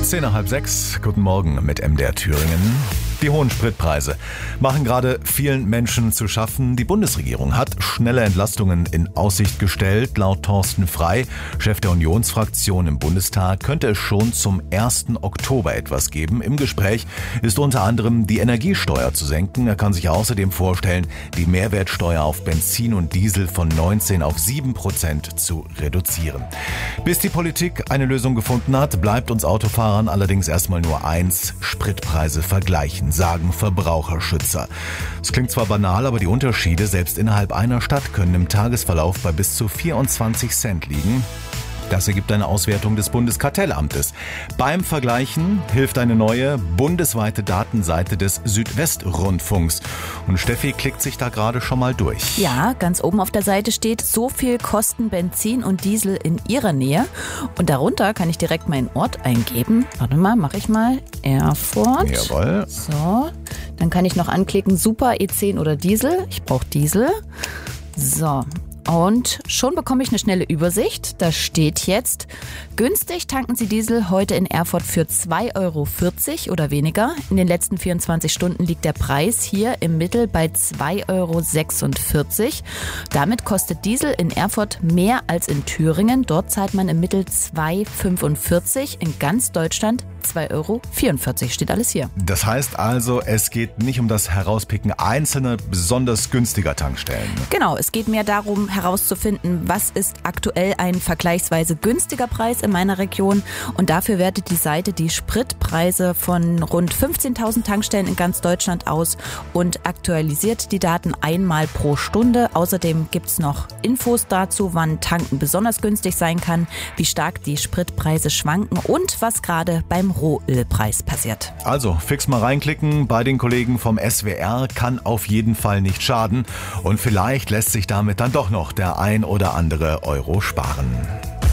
10 nach halb 6. Guten Morgen mit MDR Thüringen. Die hohen Spritpreise machen gerade vielen Menschen zu schaffen. Die Bundesregierung hat schnelle Entlastungen in Aussicht gestellt. Laut Thorsten Frey, Chef der Unionsfraktion im Bundestag, könnte es schon zum 1. Oktober etwas geben. Im Gespräch ist unter anderem die Energiesteuer zu senken. Er kann sich außerdem vorstellen, die Mehrwertsteuer auf Benzin und Diesel von 19 auf 7% zu reduzieren. Bis die Politik eine Lösung gefunden hat, bleibt uns Autofahrern allerdings erstmal nur eins: Spritpreise vergleichen, sagen Verbraucherschützer. Es klingt zwar banal, aber die Unterschiede selbst innerhalb einer Stadt können im Tagesverlauf bei bis zu 24 Cent liegen. Das ergibt eine Auswertung des Bundeskartellamtes. Beim Vergleichen hilft eine neue bundesweite Datenseite des Südwestrundfunks. Und Steffi klickt sich da gerade schon mal durch. Ja, ganz oben auf der Seite steht: so viel kosten Benzin und Diesel in Ihrer Nähe. Und darunter kann ich direkt meinen Ort eingeben. Warte mal, mache ich mal. Erfurt. Jawohl. So, dann kann ich noch anklicken: Super, E10 oder Diesel. Ich brauche Diesel. So. Und schon bekomme ich eine schnelle Übersicht. Da steht jetzt: günstig tanken Sie Diesel heute in Erfurt für 2,40 € oder weniger. In den letzten 24 Stunden liegt der Preis hier im Mittel bei 2,46 €. Damit kostet Diesel in Erfurt mehr als in Thüringen. Dort zahlt man im Mittel 2,45 €. In ganz Deutschland 2,44 €. Steht alles hier. Das heißt also, es geht nicht um das Herauspicken einzelner besonders günstiger Tankstellen. Genau, es geht mehr darum, herauszufinden, was ist aktuell ein vergleichsweise günstiger Preis in meiner Region. Und dafür wertet die Seite die Spritpreise von rund 15.000 Tankstellen in ganz Deutschland aus und aktualisiert die Daten einmal pro Stunde. Außerdem gibt es noch Infos dazu, wann Tanken besonders günstig sein kann, wie stark die Spritpreise schwanken und was gerade beim Rohölpreis passiert. Also fix mal reinklicken bei den Kollegen vom SWR, kann auf jeden Fall nicht schaden. Und vielleicht lässt sich damit dann doch noch der ein oder andere Euro sparen.